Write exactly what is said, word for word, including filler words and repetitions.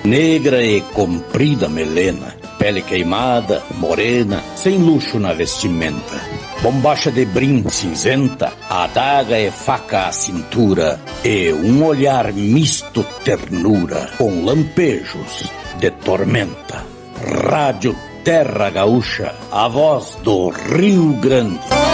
Negra e comprida melena, pele queimada, morena, sem luxo na vestimenta. Bombacha de brim cinzenta, adaga e faca à cintura, e um olhar misto ternura, com lampejos de tormenta. Rádio Terra Gaúcha, a voz do Rio Grande.